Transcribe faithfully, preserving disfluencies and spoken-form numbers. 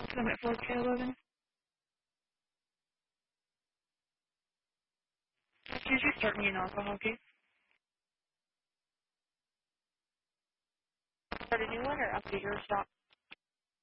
I'm at four K eleven. Did you start me an alcohol case? Start a new one or update your stock?